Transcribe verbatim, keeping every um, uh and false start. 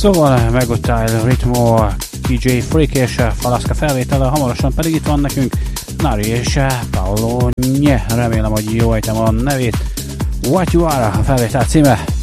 Szóval Megutile, Ritmo, dé dzsé Freak és Falaska felvétele, hamarosan pedig itt van nekünk Nari és Paolo Nye, remélem, hogy jó ejtem a nevét. What You Are a felvétel címe.